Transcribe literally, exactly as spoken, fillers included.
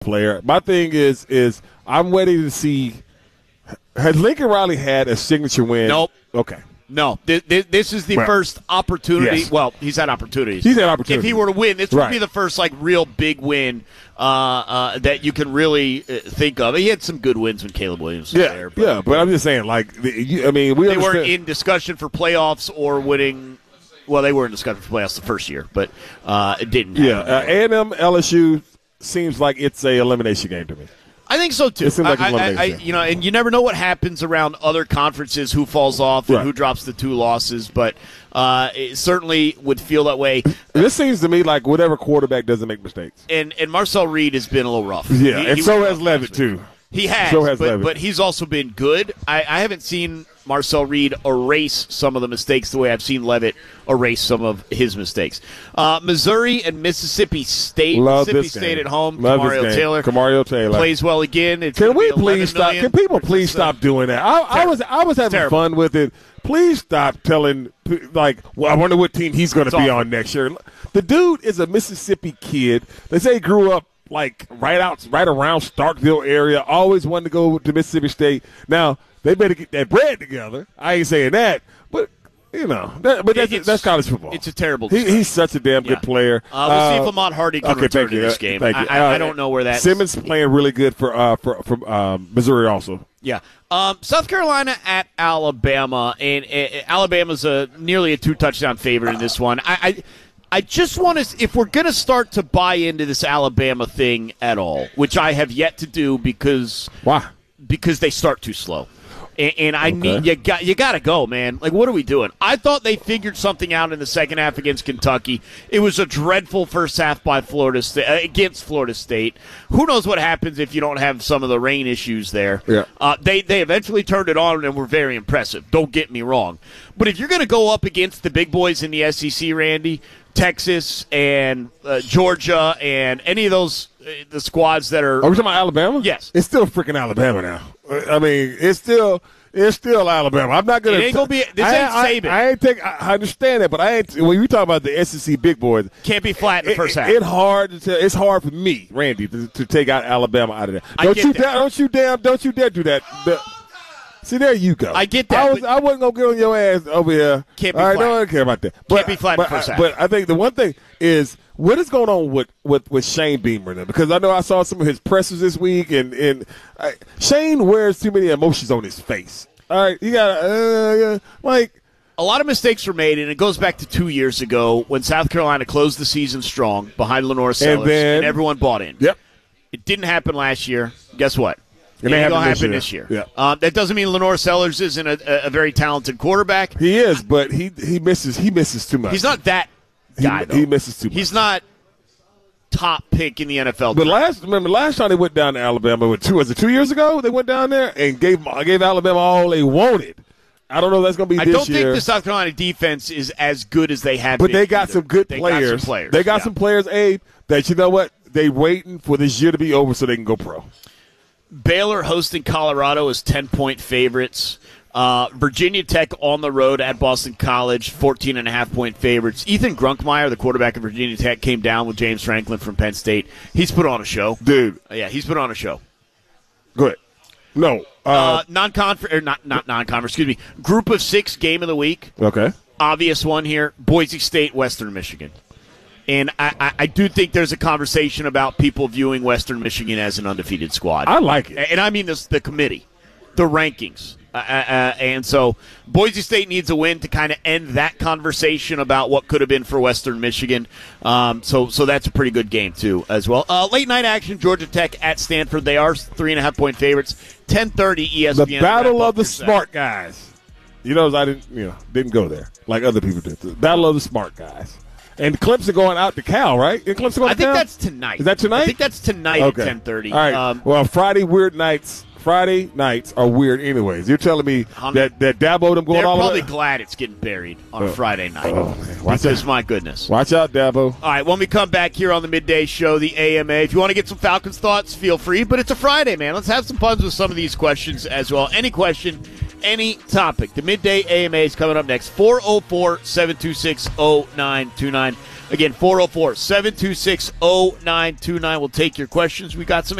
player. My thing is, is I'm waiting to see. Has Lincoln Riley had a signature win? Nope. Okay. No. This, this is the Well, first opportunity. yes. Well, he's had opportunities. He's had opportunities. If he were to win, this Right. would be the first like real big win uh, uh, that you can really uh, think of. He had some good wins when Caleb Williams was Yeah, there. But yeah, but I'm just saying, like, the, you, I mean, we they weren't understand- in discussion for playoffs or winning. Well, they were in discussion for playoffs the first year, but uh, it didn't happen. Yeah, uh, A and M L S U seems like it's a elimination game to me. I think so too. It seems like I, it's one of I, those I, things. you know, and you never know what happens around other conferences, who falls off and Right. who drops the two losses. But uh, it certainly would feel that way. This seems to me like whatever quarterback doesn't make mistakes. And and Marcel Reed has been a little rough. Yeah, He- and he so was has rough Levitt last week. too. He has, So has but, Levitt. but he's also been good. I, I haven't seen Marcel Reed erase some of the mistakes the way I've seen Levitt erase some of his mistakes. Uh, Missouri and Mississippi State. Love Mississippi this State game. at home. Love Kamario this game. Taylor. Kamario Taylor plays well again. It's Can gonna we be eleven please stop? million. Can people please It's, uh, stop doing that? I, I was I was having Terrible. fun with it. Please stop telling like, well, I wonder what team he's going to be awful. on next year. The dude is a Mississippi kid. They say he grew up like right out, right around Starkville area. Always wanted to go to Mississippi State. Now they better get that bread together. I ain't saying that, but you know, that, but that's It's- that's college football. It's a terrible. He, discussion. he's such a damn Yeah. good player. Uh, we'll see if Lamont Hardy can okay, return thank to you. this game. Thank you. I, I, I Uh, don't know where that Simmons playing really good for uh, for from um, Missouri also. Yeah. Um, South Carolina at Alabama, and uh, Alabama's a nearly a two touchdown favorite in this one. I, I, I just want to, if we're going to start to buy into this Alabama thing at all, which I have yet to do because Why? because they start too slow. And, and I Okay. need you got you got to go, man. Like, what are we doing? I thought they figured something out in the second half against Kentucky. It was a dreadful first half by Florida State uh, against Florida State. Who knows what happens if you don't have some of the rain issues there? Yeah. Uh, they they eventually turned it on and were very impressive. Don't get me wrong, but if you're going to go up against the big boys in the S E C, Randy, Texas and uh, Georgia and any of those uh, the squads that are Are we talking about Alabama? Yes. It's still freaking Alabama now. I mean, it's still it's still Alabama. I'm not gonna. It ain't gonna be- this I, ain't Saban. I, I ain't take. I I understand that, but I ain't. When you talk about the S E C big boys, can't be flat in the it, first half. It's hard to tell. It's hard for me, Randy, to, to take out Alabama out of there. I Don't get you that. dare! Don't you damn! Don't you dare do that. The- See, there you go. I get that, I, was, but- I wasn't gonna get on your ass over here. Can't be All right, flat. no, I don't care about that. But, be flat in but, the first I, half. but I think the one thing is what is going on with, with, with Shane Beamer now? Because I know I saw some of his pressers this week, and and I, Shane wears too many emotions on his face. All right, you got uh, like. A lot of mistakes were made, and it goes back to two years ago when South Carolina closed the season strong behind Lenore Sellers, and, then- everyone bought in. Yep. It didn't happen last year. Guess what? And it it ain't gonna happened happen this this year. year. Um, that doesn't mean Lenore Sellers isn't a, a, a very talented quarterback. He is, but he he misses he misses too much. He's not that He- guy, though. he misses too much. He's not top pick in the N F L. But draft. last remember last time they went down to Alabama, what, two was it two years ago? They went down there and gave gave Alabama all they wanted. I don't know if that's going to be I this don't year. think the South Carolina defense is as good as they have but been. they got either. some good They players. Got some players. They got yeah. some players, Abe, that you know what? They waiting for this year to be over so they can go pro. Baylor hosting Colorado as ten-point favorites. Uh, Virginia Tech on the road at Boston College, fourteen and a half point favorites. Ethan Grunkmeyer, the quarterback of Virginia Tech, came down with James Franklin from Penn State. He's put on a show. Dude, Uh, yeah, he's put on a show. go ahead. No. Uh, Uh, non-conference, or not, not non-conference, excuse me. Group of six game of the week. okay. Obvious one here, Boise State, Western Michigan. And I, I, I do think there's a conversation about people viewing Western Michigan as an undefeated squad. I like it. And I mean this, the committee, the rankings. Uh, uh, and so Boise State needs a win to kind of end that conversation about what could have been for Western Michigan. Um, so so that's a pretty good game, too, as well. Uh, late night action, Georgia Tech at Stanford. They are three and a half point favorites. ten thirty E S P N. The battle wrap of up the your set. smart guys. You know, I didn't, you know, didn't go there like other people did. The battle of the smart guys. And Clemson going out to Cal, right? And Clemson going I to think Cal? that's tonight. Is that tonight? I think that's tonight Okay. at ten thirty. All right. Um, well, Friday weird nights. Friday nights are weird, anyways. You're telling me Um, that that Dabo them going they're all the probably way. glad it's getting buried on a Oh. Friday night. Oh, man. Watch because, out. my goodness. Watch out, Dabo. All right, when we come back here on the midday show, the A M A, if you want to get some Falcons thoughts, feel free. But it's a Friday, man. Let's have some fun with some of these questions as well. Any question, any topic. The midday A M A is coming up next. four oh four, seven two six, oh nine two nine. Again, four oh four, seven two six, oh nine two nine. We'll take your questions. We got some